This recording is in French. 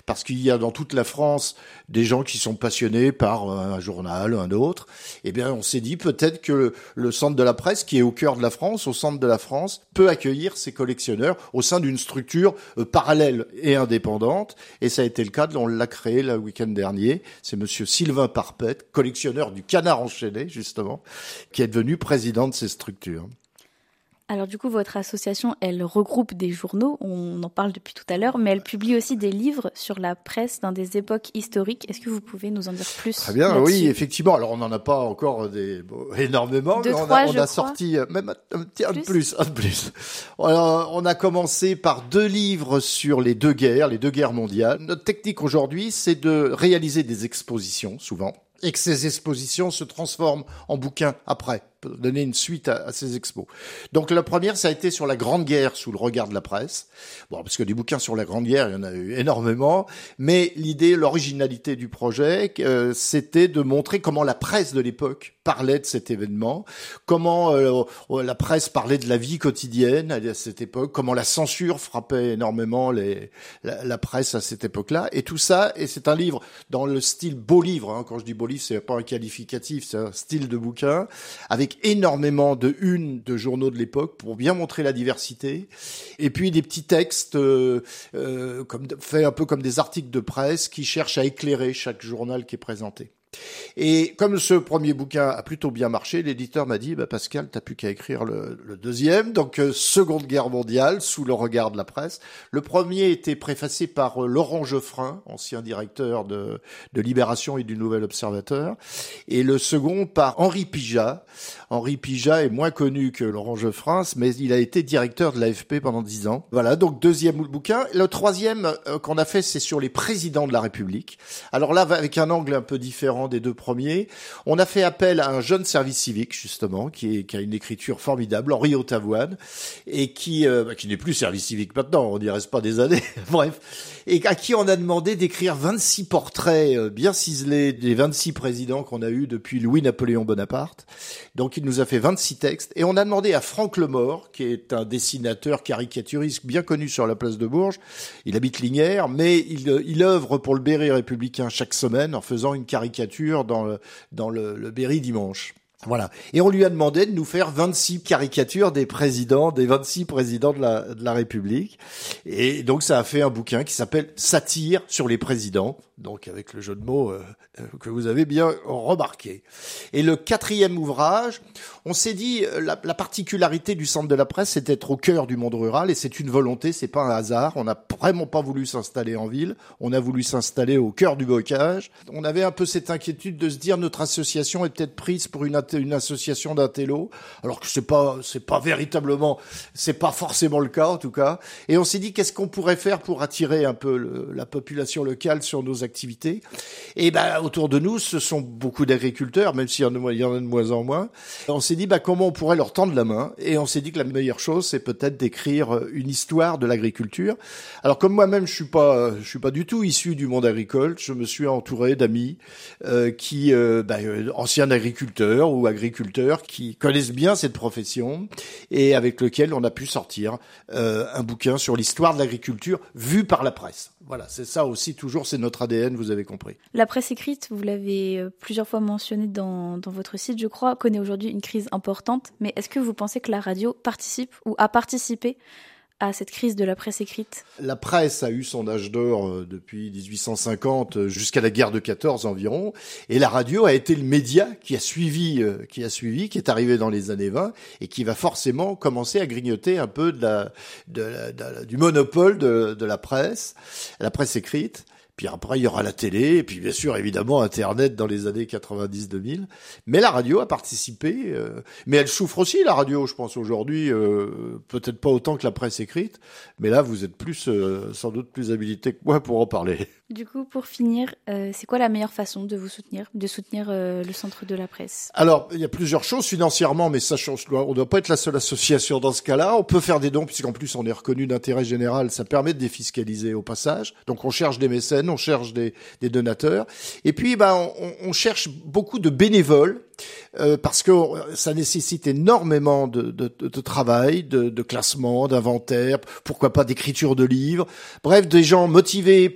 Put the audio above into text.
parce qu'il y a dans toute la France des gens qui sont passionnés par un journal, un autre. Eh bien, on s'est dit peut-être que le Centre de la Presse, qui est au cœur de la France, au centre de la France, peut accueillir ces collectionneurs au sein d'une structure parallèle et indépendante. Et ça a été le cas, on l'a créé le week-end dernier. C'est monsieur Sylvain Parpette, collectionneur du Canard enchaîné, justement, qui est devenu président de ces structures. Alors du coup, votre association, elle regroupe des journaux, on en parle depuis tout à l'heure, mais elle publie aussi des livres sur la presse dans des époques historiques. Est-ce que vous pouvez nous en dire plus Très bien, là-dessus? Oui, effectivement. Alors on n'en a pas encore énormément, mais on a sorti même un de plus. Alors, on a commencé par 2 livres sur les deux guerres mondiales. Notre technique aujourd'hui, c'est de réaliser des expositions, souvent, et que ces expositions se transforment en bouquins après, pour donner une suite à ces expos. Donc la première, ça a été sur la Grande Guerre sous le regard de la presse. Bon, parce que des bouquins sur la Grande Guerre, il y en a eu énormément, mais l'originalité du projet, c'était de montrer comment la presse de l'époque parlait de cet événement, comment la presse parlait de la vie quotidienne à cette époque, comment la censure frappait énormément la presse à cette époque-là, et tout ça, et c'est un livre dans le style beau livre, hein. Quand je dis beau livre, c'est pas un qualificatif, c'est un style de bouquin, avec énormément de unes de journaux de l'époque pour bien montrer la diversité, et puis des petits textes fait un peu comme des articles de presse qui cherchent à éclairer chaque journal qui est présenté. Et comme ce premier bouquin a plutôt bien marché, l'éditeur m'a dit Pascal, t'as plus qu'à écrire le deuxième, donc Seconde Guerre mondiale sous le regard de la presse. Le premier était préfacé par Laurent Geoffrin, ancien directeur de Libération et du Nouvel Observateur, et le second par Henri Pijat. Henri Pijat est moins connu que Laurent Geoffrin, mais il a été directeur de l'AFP pendant 10 ans. Voilà, donc deuxième bouquin. Le troisième qu'on a fait, c'est sur les présidents de la République. Alors là, avec un angle un peu différent des 2 premiers, on a fait appel à un jeune service civique, justement, qui a une écriture formidable, Henri Hautavoine, et qui n'est plus service civique maintenant, on n'y reste pas des années, bref, et à qui on a demandé d'écrire 26 portraits bien ciselés des 26 présidents qu'on a eus depuis Louis-Napoléon Bonaparte. Donc il nous a fait 26 textes, et on a demandé à Franck Lemort, qui est un dessinateur caricaturiste bien connu sur la place de Bourges, il habite Lignières, mais il œuvre pour le Berry républicain chaque semaine en faisant une caricature dans le Berry dimanche. Voilà. Et on lui a demandé de nous faire 26 caricatures des 26 présidents de la République. Et donc ça a fait un bouquin qui s'appelle Satire sur les présidents. Donc avec le jeu de mots que vous avez bien remarqué. Et le 4e ouvrage, on s'est dit la particularité du Centre de la Presse, c'est d'être au cœur du monde rural, et c'est une volonté, c'est pas un hasard. On n'a vraiment pas voulu s'installer en ville, on a voulu s'installer au cœur du bocage. On avait un peu cette inquiétude de se dire notre association est peut-être prise pour une association d'intello, alors que c'est pas véritablement, c'est pas forcément le cas en tout cas. Et on s'est dit qu'est-ce qu'on pourrait faire pour attirer un peu la population locale sur nos activités. Et autour de nous, ce sont beaucoup d'agriculteurs, même s'il y en a de moins en moins. On s'est dit comment on pourrait leur tendre la main, et on s'est dit que la meilleure chose, c'est peut-être d'écrire une histoire de l'agriculture. Alors comme moi-même, je suis pas du tout issu du monde agricole, je me suis entouré d'amis qui anciens agriculteurs ou agriculteurs qui connaissent bien cette profession et avec lequel on a pu sortir un bouquin sur l'histoire de l'agriculture vue par la presse. Voilà, c'est ça aussi, toujours, c'est notre ADN, vous avez compris. La presse écrite, vous l'avez plusieurs fois mentionné dans votre site, je crois, connaît aujourd'hui une crise importante. Mais est-ce que vous pensez que la radio participe ou a participé à cette crise de la presse écrite? La presse a eu son âge d'or depuis 1850 jusqu'à la guerre de 14 environ, et la radio a été le média qui a suivi, qui est arrivé dans les années 20 et qui va forcément commencer à grignoter un peu du monopole de la presse écrite. Puis après, il y aura la télé, et puis bien sûr, évidemment, Internet dans les années 90-2000. Mais la radio a participé, mais elle souffre aussi, la radio, je pense, aujourd'hui, peut-être pas autant que la presse écrite, mais là, vous êtes sans doute plus habilité que moi pour en parler. Du coup, pour finir, c'est quoi la meilleure façon de soutenir le Centre de la Presse? Alors, il y a plusieurs choses financièrement, mais ça, on doit pas être la seule association dans ce cas-là. On peut faire des dons, puisqu'en plus, on est reconnu d'intérêt général. Ça permet de défiscaliser au passage. Donc, on cherche des mécènes, on cherche des donateurs. Et puis, on cherche beaucoup de bénévoles. Parce que ça nécessite énormément de travail, de classement, d'inventaire, pourquoi pas d'écriture de livres. Bref, des gens motivés